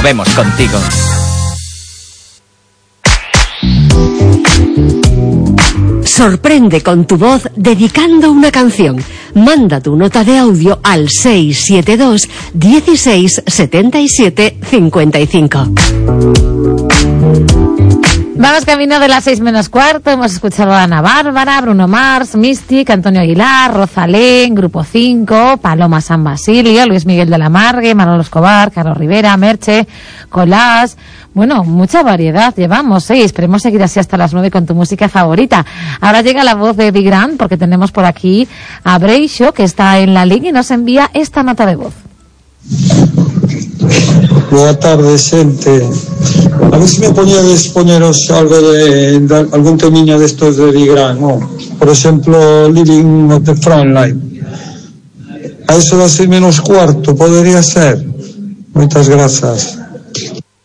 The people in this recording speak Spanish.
movemos contigo. Sorprende con tu voz dedicando una canción. Manda tu nota de audio al 672 16 77 55. Vamos camino de las 6:15. Hemos escuchado a Ana Bárbara, Bruno Mars, Mystic, Antonio Aguilar, Rosalén, Grupo 5, Paloma San Basilio, Luis Miguel de la Margue, Manolo Escobar, Carlos Rivera, Merche, Colás. Bueno, mucha variedad llevamos, esperemos seguir así hasta las 9 con tu música favorita. Ahora llega la voz de Big Grand, porque tenemos por aquí a Breixo, que está en la línea y nos envía esta nota de voz. Boa tarde, xente. A ver se me poñedes poñeros algo de algún temiño destos de Big Grand, ¿no? Por exemplo, Living of the Frontline. A eso das 6:15, podería ser. Moitas grazas.